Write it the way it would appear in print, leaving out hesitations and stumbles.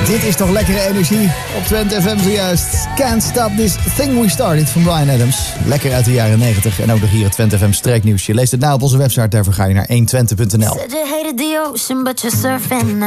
Dit is toch lekkere energie op Twente FM zojuist. Can't Stop This Thing We Started van Bryan Adams. Lekker uit de jaren 90 en ook nog hier het Twente FM streeknieuws. Je leest het na op onze website, daarvoor ga je naar 120.nl.